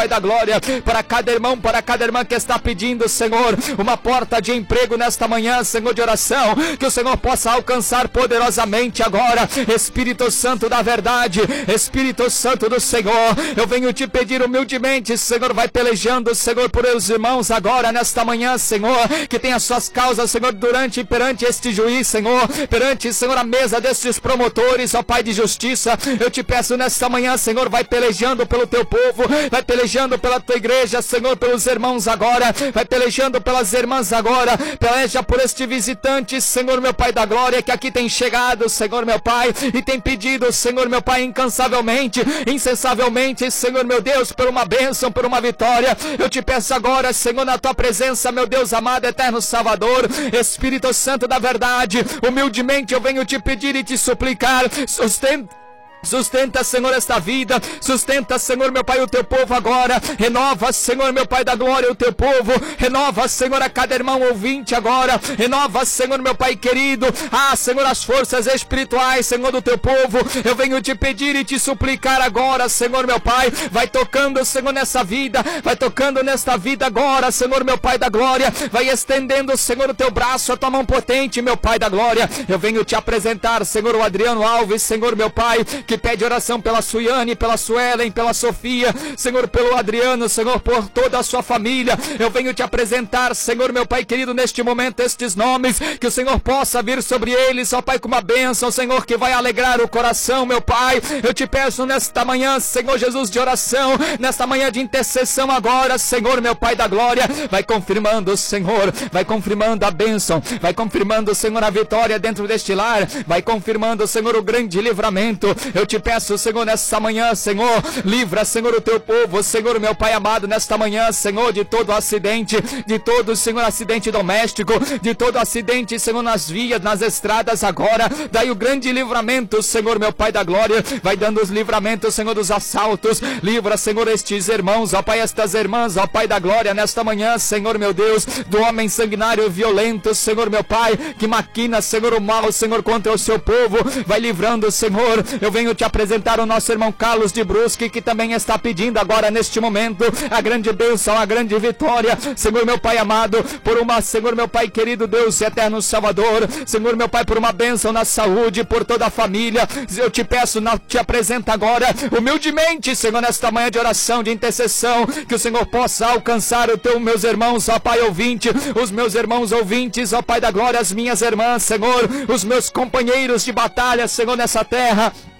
Pai da glória, para cada irmão, para cada irmã que está pedindo, Senhor, uma porta de emprego nesta manhã, Senhor, de oração, que o Senhor possa alcançar poderosamente agora. Espírito Santo da verdade, Espírito Santo do Senhor, eu venho te pedir humildemente, Senhor, vai pelejando, Senhor, por os irmãos agora, nesta manhã, Senhor, que tem as suas causas, Senhor, durante e perante este juiz, Senhor, perante, Senhor, a mesa destes promotores, ó Pai de justiça, eu te peço nesta manhã, Senhor, vai pelejando pelo teu povo, vai pelejando pela tua igreja, Senhor, pelos irmãos agora, vai pelejando pelas irmãs agora, peleja por este visitante, Senhor, meu Pai da glória, que aqui tem chegado, Senhor, meu Pai, e tem pedido, Senhor, meu Pai, incansavelmente, incessavelmente, Senhor, meu Deus, por uma bênção, por uma vitória. Eu te peço agora, Senhor, na tua presença, meu Deus amado, eterno Salvador, Espírito Santo da verdade, humildemente eu venho te pedir e te suplicar, sustenta, Senhor, esta vida, sustenta, Senhor, meu Pai, o teu povo agora, renova, Senhor, meu Pai da glória, o teu povo, renova, Senhor, a cada irmão ouvinte agora, renova, Senhor, meu Pai querido, Senhor, as forças espirituais, Senhor, do teu povo, eu venho te pedir e te suplicar agora, Senhor, meu Pai, vai tocando, Senhor, nessa vida, vai tocando nesta vida agora, Senhor, meu Pai da glória, vai estendendo, Senhor, o teu braço, a tua mão potente, meu Pai da glória, eu venho te apresentar, Senhor, o Adriano Alves, Senhor, meu Pai, que pede oração pela Suiane, pela Suelen, pela Sofia, Senhor, pelo Adriano, Senhor, por toda a sua família, eu venho te apresentar, Senhor, meu Pai querido, neste momento, estes nomes, que o Senhor possa vir sobre eles, ó Pai, com uma bênção, Senhor, que vai alegrar o coração, meu Pai, eu te peço nesta manhã, Senhor Jesus, de oração, nesta manhã de intercessão agora, Senhor, meu Pai da glória, vai confirmando, Senhor, vai confirmando a bênção, vai confirmando, Senhor, a vitória dentro deste lar, vai confirmando, Senhor, o grande livramento, eu te peço, Senhor, nesta manhã, Senhor, livra, Senhor, o teu povo, Senhor, meu Pai amado, nesta manhã, Senhor, de todo acidente, de todo, Senhor, acidente doméstico, de todo acidente, Senhor, nas vias, nas estradas agora, daí o grande livramento, Senhor, meu Pai da glória, vai dando os livramentos, Senhor, dos assaltos, livra, Senhor, estes irmãos, ó Pai, estas irmãs, ó Pai da glória, nesta manhã, Senhor, meu Deus, do homem sanguinário violento, Senhor, meu Pai, que maquina, Senhor, o mal, Senhor, contra o seu povo, vai livrando, Senhor, eu venho te apresentar o nosso irmão Carlos de Brusque, que também está pedindo agora, neste momento, a grande bênção, a grande vitória, Senhor, meu Pai amado, por uma, Senhor, meu Pai querido, Deus eterno Salvador, Senhor, meu Pai, por uma bênção na saúde, por toda a família, eu te peço, te apresento agora, humildemente, Senhor, nesta manhã de oração, de intercessão, que o Senhor possa alcançar meus irmãos, ó Pai ouvinte, os meus irmãos ouvintes, ó Pai da glória, as minhas irmãs, Senhor, os meus companheiros de batalha, Senhor, nessa terra,